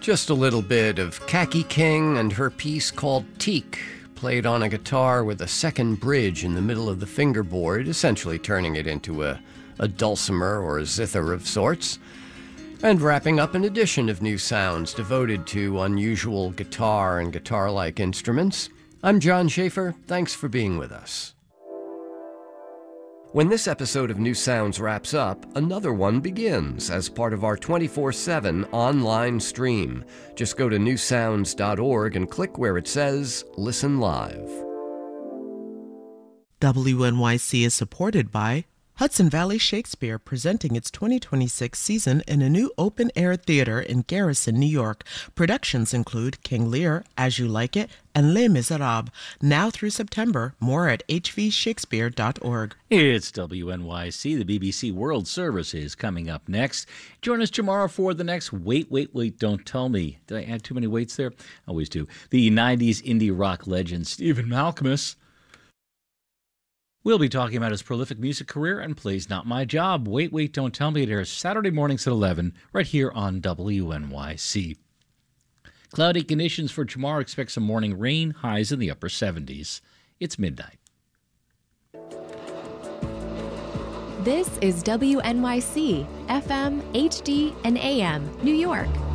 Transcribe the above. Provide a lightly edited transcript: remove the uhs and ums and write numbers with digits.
Just a little bit of Khaki King and her piece called Teak, played on a guitar with a second bridge in the middle of the fingerboard, essentially turning it into a dulcimer or a zither of sorts. And wrapping up an edition of New Sounds devoted to unusual guitar and guitar-like instruments. I'm John Schaefer. Thanks for being with us. When this episode of New Sounds wraps up, another one begins as part of our 24/7 online stream. Just go to newsounds.org and click where it says Listen Live. WNYC is supported by Hudson Valley Shakespeare, presenting its 2026 season in a new open-air theater in Garrison, New York. Productions include King Lear, As You Like It, and Les Miserables. Now through September. More at hvshakespeare.org. It's WNYC. The BBC World Service is coming up next. Join us tomorrow for the next Wait, Don't Tell Me. Did I add too many weights there? I always do. The 90s indie rock legend Stephen Malkmus. We'll be talking about his prolific music career and plays Not My Job. Wait, Don't Tell Me. It airs Saturday mornings at 11 right here on WNYC. Cloudy conditions for tomorrow. Expect some morning rain, highs in the upper 70s. It's midnight. This is WNYC, FM, HD, and AM, New York.